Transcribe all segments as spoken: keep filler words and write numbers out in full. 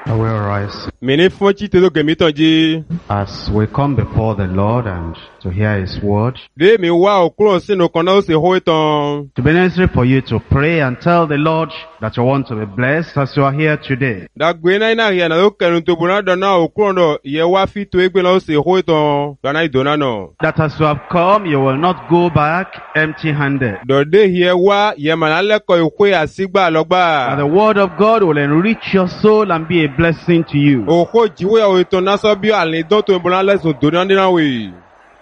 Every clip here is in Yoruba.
I will rise Mene fonchi te do gemi tonji. as we come before the Lord and to hear His word. De mi wa okuro sinu kona o se ho iton. To be necessary for you to pray and tell the Lord that you want to be blessed as you are here today. Da gbe na ina ria na do kenu to bona do na okuro do ye wa fi to egbe na o se ho iton. Do na idona no. That as you have come, you will not go back empty-handed. Do de here wa ye manale ko ikwe asigba And logba. the word of God will enrich your soul and be a blessing to you. Oko jiwe o iton na so bi ale don to bona lesun do na na we.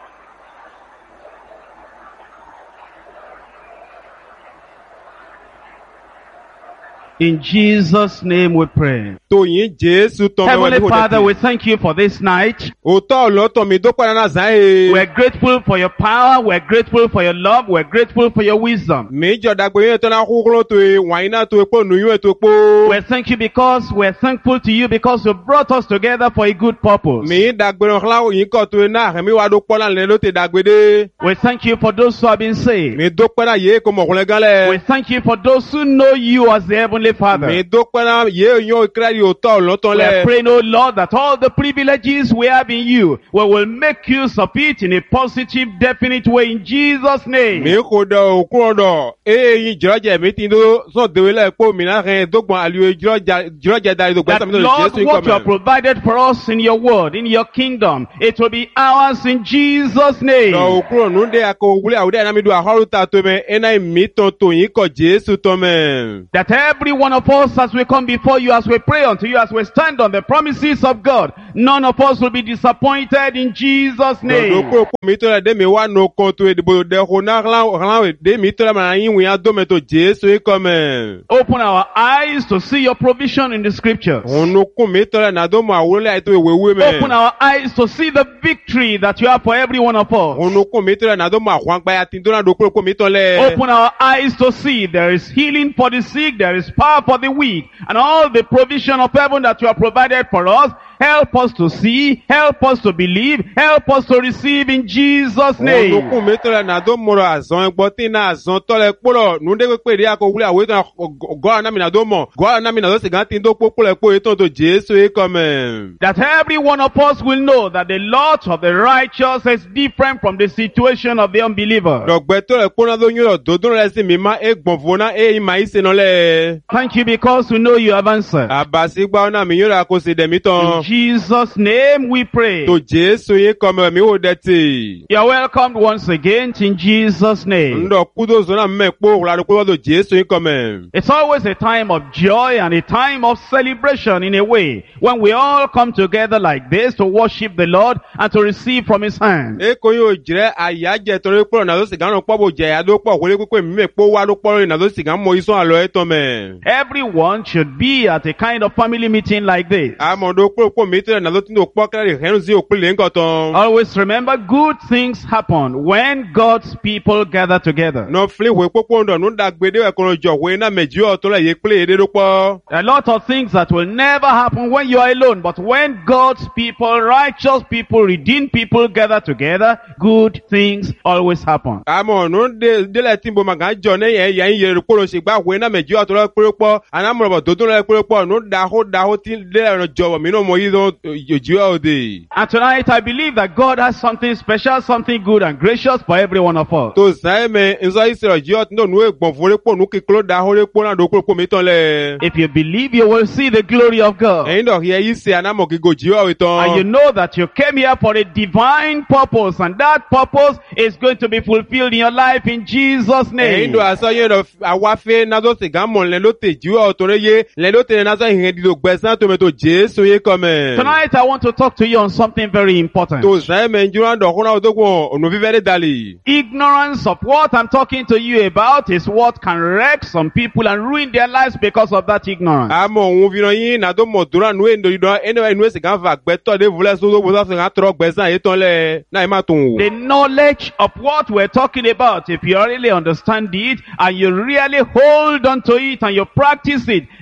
In Jesus' name we pray. To yin Jesu to me Heavenly wa Father, we thank you for this night. o to lo to mi do pa na zan e. We're grateful for your power. We're grateful for your love. We're grateful for your wisdom. Mi jo da gbe yin to na kukuro to e wa ina to epo nu yin to po. We thank you because we're thankful to you because you brought us together for a good purpose. Mi da gbe ran la yin ko to na mi wa do po na le lo te da gbe de. We thank you for those who have been saved. Mi do pe na ye ko mo kun le gan le. We thank you for those who know you as the Heavenly Father. Mi do pe na ye yin o kra o to lo ton We are le. praying, oh Lord, that all the privileges we have in you, we will make use of it in a positive, definite way in Jesus' name. Mi ko do okun do e yin jroje mi tin do so de we le po mi na ren dogbon aliwe jroja jroja da do gba That mi no Lord, Jesu what you have ko me. provided for us in your word, in your kingdom, it will be ours in Jesus' name. No okun nu de ako wule awde na mi do ahoru ta to me e na mi ton to yin ko Jesu to me. That every one of us, as we come before you, as we pray unto you, as we stand on the promises of God, none of us will be disappointed in Jesus' Do name. ko mi to le de mi wa no kon to e de bo de ho na ran ran we de mi to le ma yin wi a do me to Jesu ko me. Open our eyes to see your provision in the scriptures. Onu kun mi to le na do mo awole ai to ewewe me. Open our eyes to see the victory that you have for every one of us. Onu kun mi to le na do mo akwan gba ya tin do na do ko mi to le. Open our eyes to see there is healing for the sick, there is power for the weak, and all the provision of heaven that you have provided for us. Help us to see, help us to believe, help us to receive in Jesus' name. Onu kun mi to le na do mo ro azon egbo tin na azon to le poro nu de pe ri ako wule awe to go na mi na do mo. Go na mi na do se gan tin do popo le po e to to Jesu ko me. That every one of us will know that the lot of the righteous is different from the situation of the unbeliever. Dogbe to le pona do yin ro do do le si mi ma e gbon fo na e ma ise no le. Thank you because we know you have answered. Abasi gba na mi yin ra ko se de mi In ton. Jesus' name we pray. To Jesu yin ko me mi wo de ti. You are welcomed once again in Jesus' name. Ndo kudo zo na me po la do ko do Jesu yin ko me. It's always a time of joy and a time of celebration in a way when we all come together like this to worship the Lord and to receive from His hand. E ko yo jire ayaje to re po na do se gan po bo je ya do po ko le pe mi me po wa do po na do se gan mo iso alo e to me. Everyone should be at a kind of family meeting like this. Amo do po po mi to na do tin do po kra re hen si o pe le nkan ton. Always remember good things happen when God's people gather together. No fli we popo ndo nu da gbe de we ko jo we na meji o to le ye pe de do po. A lot of things that will never happen when you are alone, but when God's people, righteous people, redeemed people gather together, good things always happen. Amo nu de de le tin bo ma gan jo ne ye yan ye ro ko se gba we na meji o to le pe po. Ana mo ro do do le pe po nu da ho da ho tin de le jo mi no mo yi do oju o de. And tonight I believe that God has something special, something good and gracious for every one of us. To sai me nso isi ro ji o no nu e gbon fo re po nu ki klo da ho re po na do ko po mi ton le. If you believe, you will see the glory of God. Eyin do ye yi se ana mo ki go ji o And you ton. know that you came here for a divine purpose, and that purpose is going to be fulfilled in your life in Jesus' Eyin name. do aso ye do awa fe na do se gan mo le lo te ji o to re ye le lo te na so hin di do gbesan to me to Jesu ye ko me. Tonight I want to talk to you on something very important. To sai me njura do ko na do ko onu fi very dali. Ignorance of what I'm talking to you about is what can wreck some people and ruin their lives because of that ignorance. Amo ohun fi ran yin na do mo dura nu endo do eno enu se gan fa gbe to de vule so do bo so gan tro gbesan ye ton le na e ma tun wo. The knowledge of what we're talking about, if you really understand it and you really hold on to it and you practice it,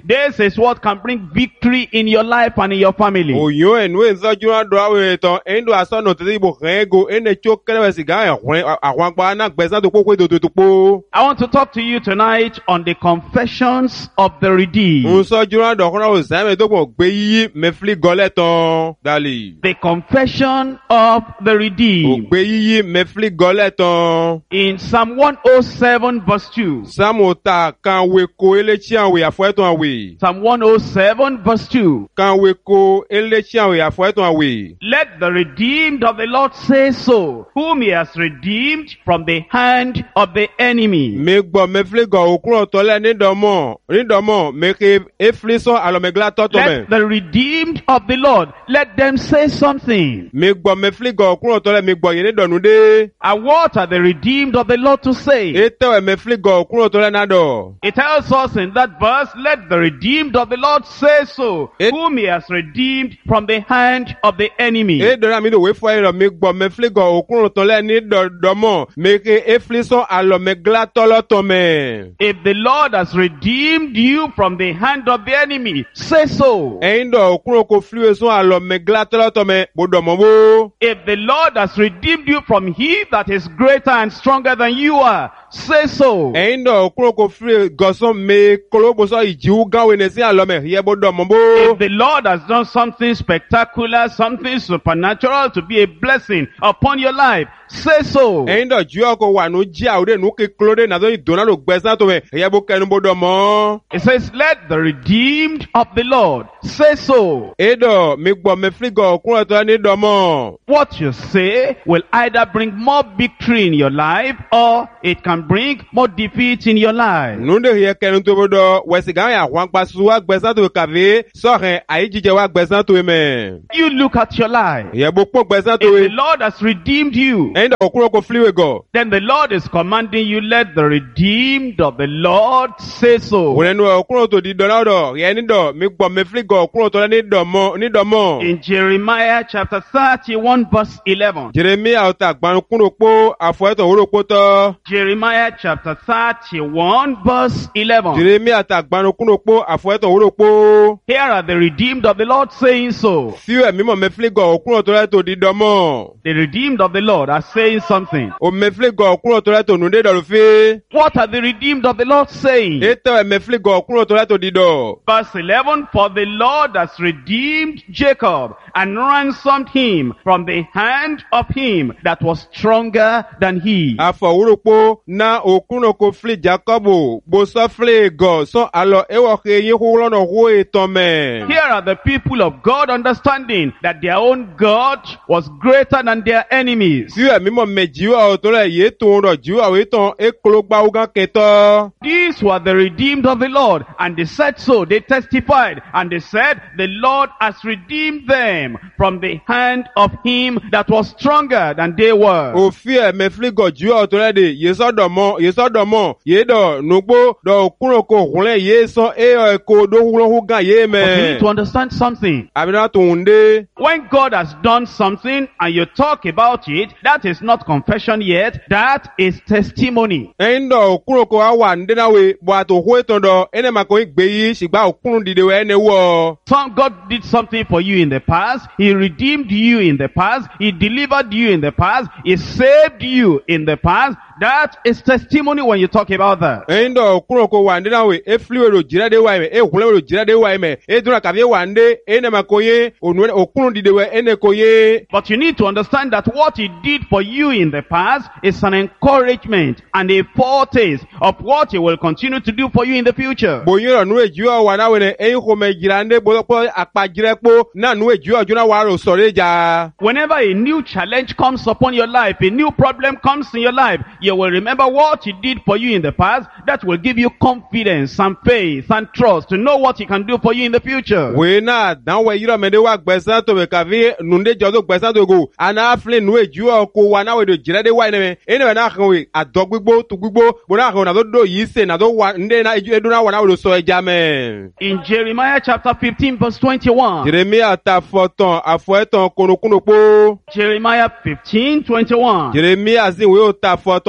This is what can bring victory in your life and in your family. Oyo enu enzoju na do awe ton endo asono tete bo rego ene cho kele siga ehun àwọn gba na gbesan to popo do to po. I want to talk to you tonight on the confessions of the redeemed. Unsoju na do kono o same to bo gbe yi mefli gole ton dali. The confession of the O redeemed. gbe yi mefli gole ton. In Psalm one oh seven verse two. Samota kan we ko elechi awe afo eton awe. Psalm one oh seven verse two. Kan we ko elechi awe afo eton awe. Let the redeemed of the Lord say so, whom he has redeemed from the hand of the enemy. Me gbo mefli go okun tole ni domo ni domo me ke efliso alomegla toto me. Let the redeemed of the Lord, let them say something. Me gbo mefli go okun tole me gbo yin ni donu de. And what are the redeemed of the Lord to say? Eto e mefli go okun tole na do. It tells us in that verse, let the redeemed of the Lord say so, It- whom he has redeemed from the hand of the enemy. E dora mi do we fo ero me gbo mefli go okun tole ni do domo me ke efliso alomegla tolo to me. If the Lord has redeemed you from the hand of the enemy, say so. Eyin do okun ko fliwe so alomegla tolo to me bo domo bo. If the Lord has redeemed you from he that is greater and stronger than you are, say so. Eyin do okun ko fliwe goson me kolobo so ijiwu gawe ne si alome ye bo domo bo. If the Lord has done something spectacular, something supernatural to be a blessing upon your life, say so. Eyin do ju oko wa nu ji awde nu ke klode na so idona lo gbesan to me ye bo kenu bo domo. It says, let the redeemed of the Lord say so. Edo mi gbo me fligo okun to ni domo. What you say will either bring more victory in your life or it can bring more defeat in your life. Nunde ye kenu to bodo wesiga ya wan pa su wa gbesan to kave so hen ayi jije wa gbesan to me. You look at your life. Ye bo po gbesan If to the we. Lord has redeemed you, Eyin do okun ko fliwe go. then the Lord is commanding you, let the redeemed of the Lord say so. Wole nu okun to di dona do ye ni do mi gbo me fligo okun to ni domo ni domo. In Jeremiah chapter thirty-one verse eleven. Jeremia ota gbanu kun po afo eto woro po to. Jeremiah chapter thirty-one verse eleven. Jeremia ta gbanu kun po afo eto woro po. Here are the redeemed of the Lord saying so. Fiu emi mo me fligo okun to le to di domo. The redeemed of the Lord are saying something. O me fligo okun to le to nu de do fi. What are the redeemed of the Lord saying? Eto e me fligo okun to le to di do. Verse eleven, for the Lord has redeemed Jacob and ransomed him from the hand of him that was stronger than he. Afo woro po na okun ko fli Jacobo bo so fli go so alo e wo ke yin hu lo no ho eto me. Here are the people of God understanding that their own God was greater than their enemies. Fiu emi mo me jiwa o to le ye to ro jiwa we ton e klo gba ugan keto. These were the redeemed of the Lord, and they said so. They testified, and they said, the Lord has redeemed them from the hand of him that was stronger than they were. O fi e me fligo jiwa o to le de ye so do mo ye so do mo ye do nugbo do okun ko hunle ye so e o ko do hu lo hu gan ye me. But you need to understand something. Abina to hunde. When God has done something and you talk about it, that is not confession yet. That is testimony. Eyin do okun ko wa wa nde na we bo ato ho eton do ene ma ko gbe yi sigba okun dide we ene wo. Some God did something for you in the past. He redeemed you in the past. He delivered you in the past. He saved you in the past. That is testimony when you talk about that. Eyin do okun ko wa nde na we e fliwe ro jira de wa me e hunle ro jira de wa me e dura ka be wa nde ene ma ko ye onu okun dide we ene ko ye. But you need to understand that what he did for you in the past is an encouragement and a foretaste of what he will continue to do for you in the future. Bo yin ro nu eju o wa na we ne eyin ko me jira nde bo po apa jire po na nu eju o juna wa ro sore ja. Whenever a new challenge comes upon your life, a new problem comes in your life, you will remember what he did for you in the past. That will give you confidence and faith and trust to know what he can do for you in the future. We na dan we yiro me de wa gbesan to we ka vi nu nde jo do gbesan to go ana afle nu eju o ko wa na we do jira de wa ne me ene we na kan we adogbigbo to gbigbo bo na kan na do do yi se na do wa nde na eju edu na wa na we do so eja me. In Jeremiah chapter fifteen verse twenty-one. Jeremia ta foton afo eton konokuno po. Jeremiah fifteen twenty-one. Jeremia zin we o ta foton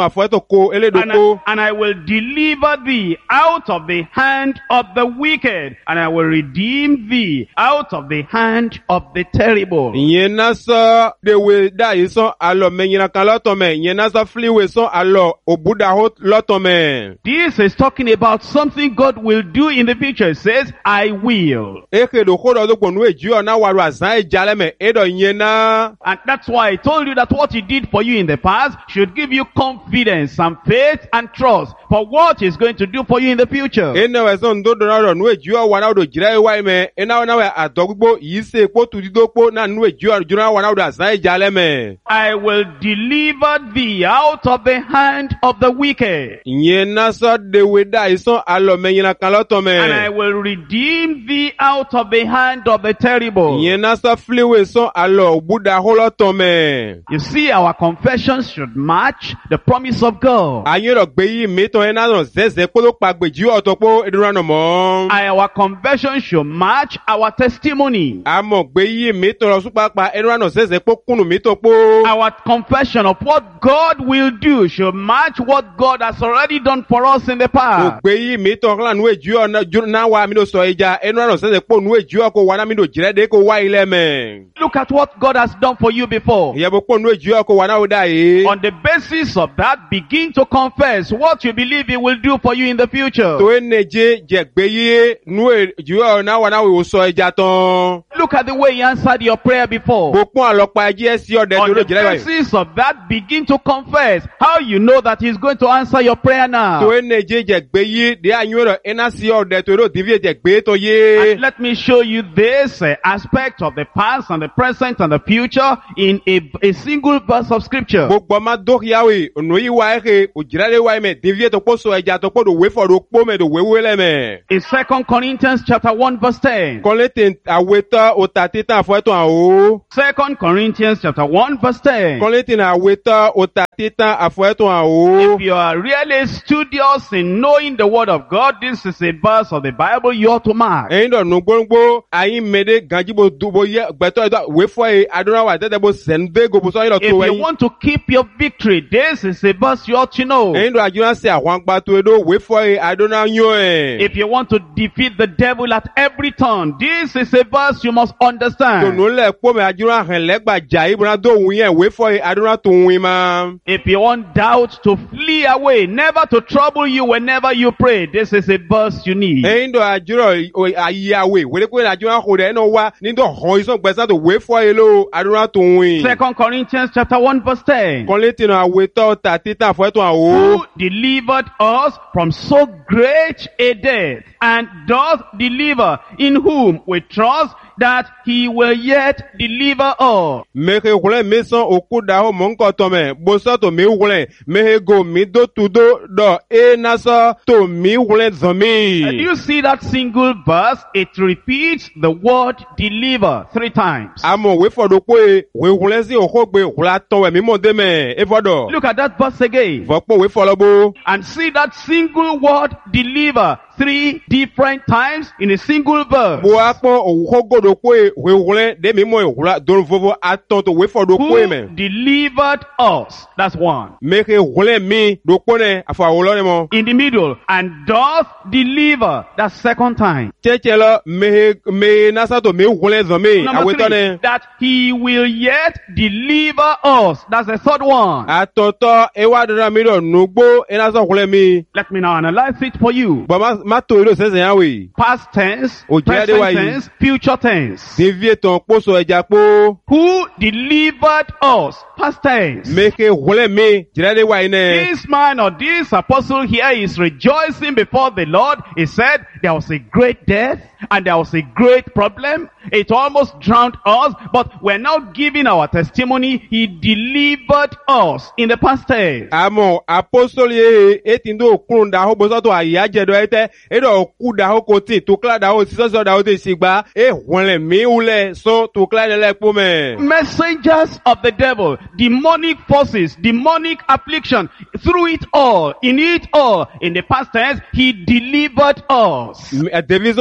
àfọ́ ẹ̀tọ́ ko And elédoko. I, and I will deliver thee out of the hand of the wicked, and I will redeem thee out of the hand of the terrible. Ìyẹn náà sọ dewe dá yìí sọ alọ mẹnyìnà kan lọ́tọ̀ mẹ́. Ìyẹn náà sọ filiwe sọ alọ òbúdàhó lọ́tọ̀ mẹ́. This is talking about something God will do in the future. It says, I will. Eke do kódọ̀ tó pọ̀ nù èjì ọ̀nà wàrú àzán ìjàlẹ̀ mẹ́. Ẹ̀dọ̀ ìyẹn náà. And that's why I told you that what he did for you in the past should give you confidence and faith and trust for what he's going to do for you in the future. Ene wẹ̀sán ndo dọ̀nà rọ̀ nù èjì ọ̀wà náà odò jìrẹ́ ìwà ìmẹ̀. Ena wọn náà àdọ́ gbogbo yìí ṣe epo tùdídókò náà nù èjì ọ̀jọ́ wà náà odò àzán ìjàlẹ̀ mẹ́. I will deliver thee out of the hand of the wicked. Ìyẹn náà sọ dewe dá yìí sọ alọ mẹnyìnà kan lọ́tọ̀ mẹ́. And I will redeem thee out of the hand of the terrible. Ìyẹn náà sọ filiwe sọ alọ òbúdàhó lọ́tọ̀ mẹ́. You see, our confessions should match the promise of God. Ayé rọ̀ gbé yìí mìtàn ẹ̀ náà zẹ́zẹ́ kó ló pa gbèjì ọ̀tọ̀ pé ìdúrà mọ́. And our confession should match our testimony. Àmọ̀ gbé yìí mìtàn lọ súpápá ìdúrà zẹ́zẹ́ pé kúnnù mìtàn pé. Our confession of what God will do should match what God has already done for us in the Kò past. gbé yìí mìtàn kọ́lá nù èjì ọ̀nà náà wà mí ló sọ ìjà ìdúrà zẹ́zẹ́ pé nù èjì ọkọ̀ wà náà mí ló jìrẹ́ dé kó wá ilẹ̀ mẹ́. Look at what God has done for you before. Ìyẹ̀bù pé nù èjì ọkọ̀ wà náà ó dà yìí. On the basis of that, begin to confess what you believe He will do for you in the future. Tó ẹnẹ̀jẹ̀ jẹ̀ gbé yìí nù èjì ọ̀nà wà náà ó sọ ìjà tán. Look at the way He answered your prayer before. Gbogbo àlọ́pàá ẹjí ẹ̀ sí ọ̀dẹ̀ On tó ló the jìrẹ́ báyìí. basis of that, begin to confess how you know that He's going to answer your prayer Tó now. ẹnẹ̀jẹ̀ jẹ̀ gbé yìí dé àyùn rẹ̀ ẹ̀ná sí ọ̀dẹ̀ tó ló dìbí jẹ̀ gbé tó yé. And let me show you this uh, aspect of the past and the present and the future in a, a single verse of scripture. Gbogbo ọmọ dókìáwé ọ̀nà yìí wá ẹ̀kẹ́ òjìrẹ́lẹ̀ wá ẹ̀mẹ̀ dìbí tó kó so ẹja tó kó do wé fọ̀dọ̀ pọ́ mẹ́ do wéwé lẹ́mẹ̀. In Second Corinthians chapter one verse ten. Kọ́lé tè àwetọ́ òtà títà fún ẹ̀tọ́ àwò. Second Corinthians chapter one verse ten. Kọ́lé tè àwetọ́ òtà títà àfọ̀ ẹ̀tọ́ àwò. If you are really studious in knowing the word of God, this is a verse of the Bible you ought to mark. Ẹyin dọ̀ nù gbóngbó ayín mẹ́dẹ́ gànjíbo dùbò yẹ gbẹ̀tọ́ ẹ̀dọ́ wé fọ́ ẹ̀ adúláwà tẹ́tẹ́ bó sẹ̀ndé gòbò sọ́yìn lọ If tó you wẹ̀yìn. want to keep your victory, this is a verse you ought to know. Ẹyin dọ̀ àjùmọ̀ sí àwọn agbátó ẹ̀dọ́ wé fọ́ ẹ̀ adúláyọ̀ ẹ̀. If you want to defeat the devil at every turn, this is a verse you must understand. Tònú lẹ̀ kpọ́mẹ̀ àjùmọ̀ àhẹ̀lẹ́gbàjà ìbúra tó wù yẹn wé fọ́ ẹ̀ adúlá tó wù ma. If you want doubt to flee away, never to trouble you whenever you pray, this is a verse you need. Ẹyin dọ̀ àjùrọ̀ àyíyáwé wẹ́lẹ́kọ́ àjùmọ̀ àkọ́dẹ̀ ẹ̀ náà wá nídọ̀ hàn ìsọ̀ gbẹ̀sán tó wé fọ́ ẹ̀ ló adúlá tó wù yín. Second Corinthians chapter one verse ten. Kọ́lé tì náà àwetọ́ tà títà fún ẹ̀tọ́ àwò. Who delivered us from so great a death, and doth deliver, in whom we trust that he will yet deliver us. Mehe wule mesan oku da ho monko tome bosa to mi wule mehe go mi do tu do do e nasa to mi wule And zomi. you see that single verse, it repeats the word deliver three times. Amo we fodo kwe we wule si okogbe wula towe mi mo deme e fodo. Look at that verse again. Vokpo we folobo. And see that single word deliver three different times in a single verse. Bo akpo okogodo kwe we wule de mi mo wula don vovo aton to we fodo kwe Who me. delivered us? That's one. Mehe wule mi do kone afa wolone mo. In the middle. And doth deliver. That's second time. Cheche lo mehe me nasa to mi wule zomi. Number Awetone. three, that he will yet deliver us. That's the third one. Atoto ewa dara mi do nugbo enasa wule mi. Let me now analyze it for you. But ma ma to ilo sese yan we. Past tense, O jẹ́ present adéwáyé. tense, future tense. Devie ton poso ẹja po. Who delivered us? Past tense. Meke wule mi jirade wa ine. This man or this apostle here is rejoicing before the Lord. He said there was a great death and there was a great problem. It almost drowned us, but we're now giving our testimony. He delivered us in the past tense. Amo apostoli ye etindo kurun da ho boso to ayaje do ete. Edo ku da ho koti to kla da ho sisoso da ho te sigba. E wule mi ule so to kla de le po me. Messengers of the devil, demonic forces, demonic affliction, through it all, in it all, in the past tense, he delivered us. Deviso ato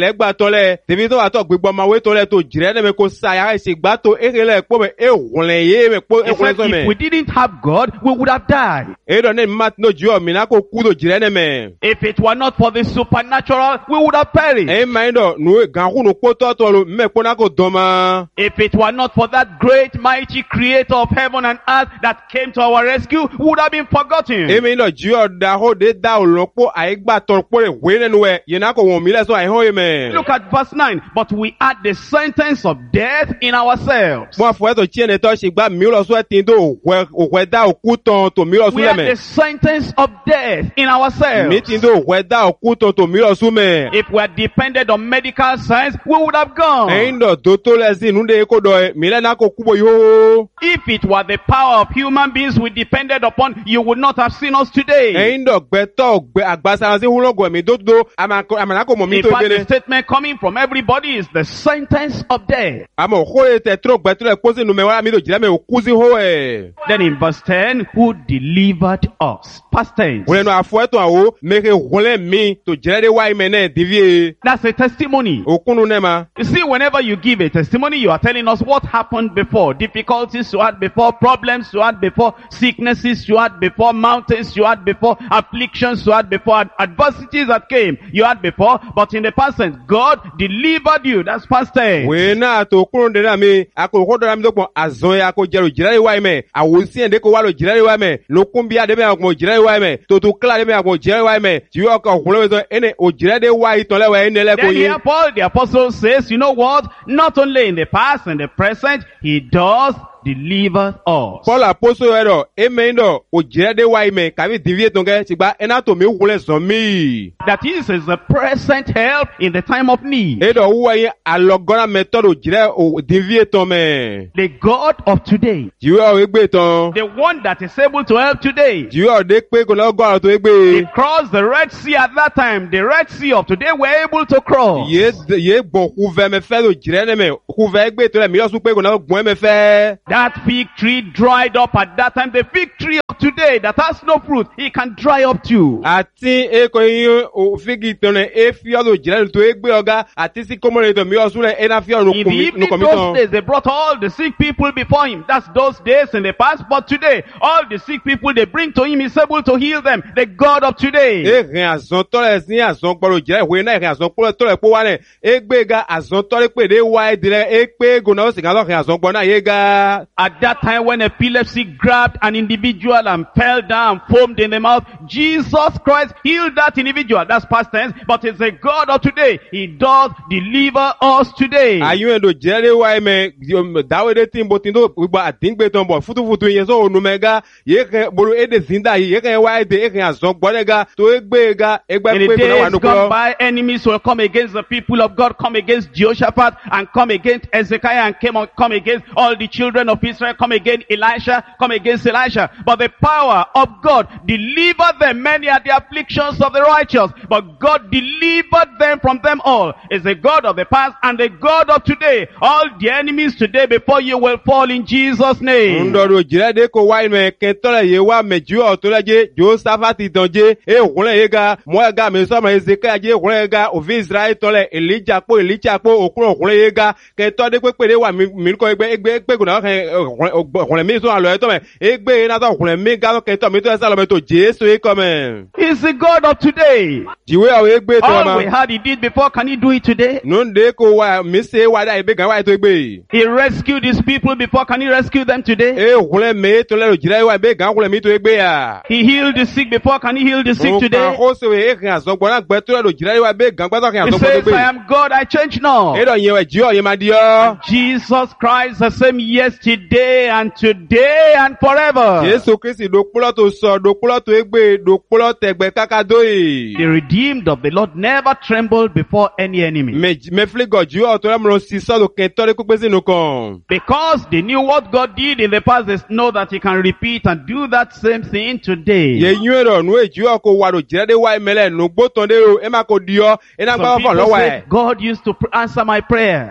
le gba to le tebi to wa to gbegbo ma we to le to jire ne me ko sa ya se gba to ere le po me e hunle ye me po e hunle so me. If we didn't have God, we would have died. E do ne mat no ju o mi na ko ku do jire ne me. If it were not for the supernatural, we would have perished. E ma ndo nu gan hu no po to to lo me po na ko do ma. If it were not for that great mighty creator of heaven and earth that came to our rescue, we would have been forgotten. E mi no ju o da ho de da o lo po ai gba to po re we nenu we ye na ko won mi le so ai ho me. Look at verse nine. But we had the sentence of death in ourselves. Mo fo e to chi ene to se gba mi lo so e tin do we we da o ku ton to mi lo su We le had me. the sentence of death in ourselves. Mi tin do we da o ku ton to mi lo su me. If we had depended on medical science, we would have gone. E ndo do to le si nu de ko do e mi le na ko ku bo yo. If it were the power of human beings we depended upon, you would not have seen us today. E ndo gbe to gbe agbasa si hu lo go mi do do ama ama na ko mo mi In to fact, de the ne. statement coming from everybody is the sentence of death. Amo ko e te tro gbe to le po si nu me wa mi do jire me o ku si ho e. Then in verse ten, who delivered us? Past tense. Wole no afo eto awo me ke hole mi to jire de wa me na divie. That's a testimony. Okunu ne ma. You see, whenever you give a testimony, you are telling us what happened before. Difficulties you had before, problems you had before, sicknesses you had before, mountains you had before, afflictions you had before, ad- adversities that came you had before. But in the past tense, God delivered you. That's past tense. We na to okunu de na mi akoko do na mi do pon azon ya ko jero jire wa me. Awo si ende ko wa lo jire wa me. Lokun bi ade me akon jire wa me. To to kla de me akon jire wa me. Ti o ko hunle we so ene o jire de wa iton le wa ene le ko Then yin. here Paul the apostle says, you know what? Not only in the past and the present, he does deliver us. Paul apostle ero eme ndo o jire de wa me ka bi divie ton ke ti gba ena to mi hunle so mi. That is, is a present help in the time of need. E do wo yin alogora method o jire o divie ton me. The God of today, Ji o egbe ton. the one that is able to help today. Ji o de pe ko lo go to They egbe. crossed the Red Sea at that time. The Red Sea of today were able to cross. Ye ye gbon ku ve me fe do jire ne me ku ve egbe to le mi lo su pe ko na gbon me fe. That fig tree dried up at that time. The fig tree of today that has no fruit, it can dry up too. Ati e ko yin o figi ton e fi o do jire to egbe oga ati si komore to mi o su le e na fi o no In ku the mi no evening ko mi those ton. days, they brought all the sick people before him. That's those days in the past. But today, all the sick people they bring to him, he's able to heal them. The God of today. E rin azon to le sin azon gboro jire we na rin azon po to le po wa ne egbe ga azon to le pe de wa e dire e pe go na o sin ga lo rin azon gboro na ye ga. At that time when epilepsy grabbed an individual and fell down, foamed in the mouth, Jesus Christ healed that individual. That's past tense, but it's a God of today. He does deliver us today. Ayun endo jere wa me dawe de tin bo tin do gba adingbe ton bo futu futu yen so onu mega ye ke bolu e de zinda ye ke wa de e ke azon gboro ga to egbe ga egbe In the pe ko na wa days no gone ko. by, enemies will come against the people of God, come against Jehoshaphat, and come against Ezekiah, and came on, come against all the children of Israel, come against Elisha, come against Elisha. But the power of God delivered them. Many are the afflictions of the righteous, but God delivered them from them all. Is the God of the past and the God of today. All the enemies today before you will fall in Jesus' name. Ndoro jire de ko wa me ke to le ye wa me ju o to le je Josaphat donje e hunle ye ga mo ga me so ma Ezekiel je hunle ga o fi Israel to le Elijah po Elijah po okun hunle ye ga ke to de pe pe de wa mi mi ko egbe egbe pe ko na hunle mi so alo e to me egbe na to hunle mi ga ke to mi to sa lo me to Jesu e ko me. He's the God of today. Jiwe o egbe to All we ma. had he did before, can he do it today? Nun de ko wa mi se wa da ebe gan wa to egbe. He rescued his people before, can he rescue them today? E hunle me to le jire wa ebe gan hunle mi to egbe ya. He healed the sick before, can he heal the sick today? Ko se we e kan so gbona gbe to le jire wa ebe gan gba to kan He so says, gbona I egbe. am God, I change not. E do yen we ji o yen ma di o. Jesus Christ the same yesterday and today and forever. Jesu Kristi do pulo to so do pulo to egbe do pulo tegbe kakado yi. The redeemed of the Lord never trembled before any enemy. Me me fli go ju o to le mo si so do ken to le ku pe sinu kan. Because they knew what God did in the past, they know that he can repeat and do that same thing today. Ye yun ro nu e ju o ko wa do jire de wa mele nu gbo ton de o e ma ko di o e na gba Some kan people lo wa say, e. God used to pr- answer my prayer. Gbe to le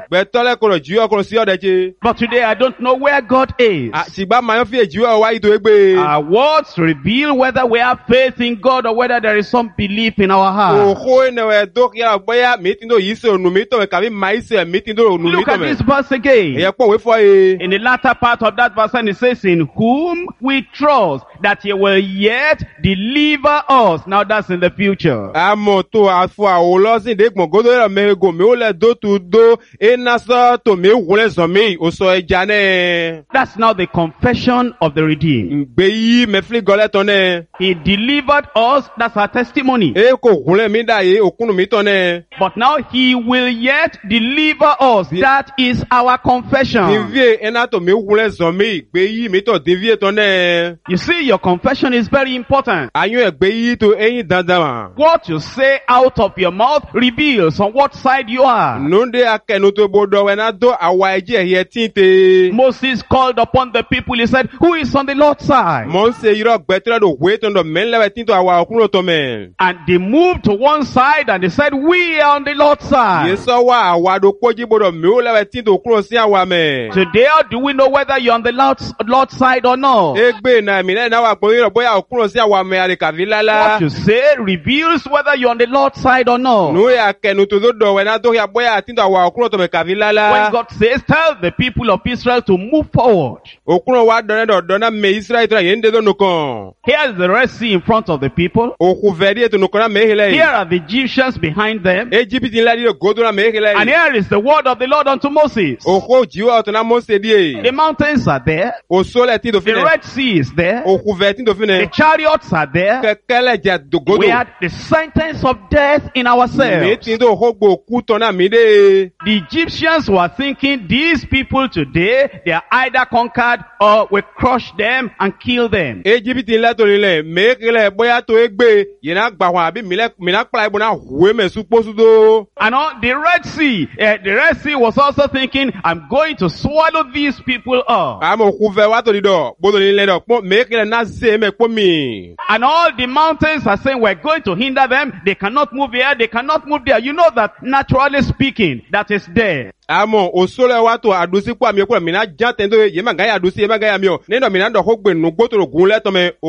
le ko jiwa ko si odeje. But today I don't know where God is. Ah, sigba ma yo fi jiwa wa ito egbe. Our words reveal whether we have faith in God or whether there is some belief in our heart. O ko ene we do ya boya mi tin do yiso nu mi to me ka bi mai se mi tin do nu mi Look to at me. this verse again. E po we fo e. In the latter part of that verse, and it says, in whom we trust that he will yet deliver us. Now that's in the future. Amo to afo awolosin de gbongodo me go mi o le do tu do ena so to me wole so mi o so eja ne. That's now the confession of the redeemed. Ngbe yi me fli gole to ne. He delivered us. That's our testimony. E ko wole mi da ye okunu mi to ne. But now he will yet deliver us. That is our confession. Devie ena to me wole so mi gbe yi mi to devie to ne. You see, your confession is very important. Ayun e gbe yi to eyin dandan. What you say out of your mouth reveals on what side you are. Nunde akenu to bodo we na do awa eje ye tinte. Moses called upon the people. He said, who is on the Lord's side? Mon se yiro gbetre do we to do men le tinto awa okunu to men. And they moved to one side and they said, we are on the Lord's side. Yeso wa awa do koji bodo mi o le tinto okunu si awa men. Today, do we know whether you're on the Lord's, Lord's side or not? Egbe na mi na wa gbo yiro boya okunu si awa men ale ka vilala. What you say reveals whether you're on the Lord's side or not. Nu ya kenu to do do we na do ya boya tinto awa okunu to me ka vilala. When God says, tell the people of Israel to move forward. Okunu wa do do do na me Israel to yende do nukon. Here's the Red Sea in front of the people. Oku veri to nukon na me hele. Here are the Egyptians behind them. Egypt in la di godo na me hele. And here is the word of the Lord unto Moses. Oku jiwa to na Mose die. The mountains are there. O sole ti do The fine. Red Sea is there. Oku veri do The fine. chariots are there. Kekele je do godo. We had the sentence of death in ourselves. Me tin do hogbo ku to na mi de. The Egyptians were thinking these people today, they are either conquered or we crush them and kill them. Egypt in la to le me kele boya to egbe ye na gba wa bi mi le mi na kpa ibo na hwe me su posu do. And on the Red Sea, uh, the Red Sea was also thinking, I'm going to swallow these people up. Amo ku ve wa to di do. Bodo ni le do. Po me kele na se me po mi. And all the mountains are saying we're going to hinder them. They cannot move here. They cannot move there. You know that naturally speaking, that is there. Amo osole wa to adusi kwa mi ko mi na jante ndo ye ma ga ya adusi ye ma ga ya mi o. Neno mi na do hogbe nu gbo to gun le to me.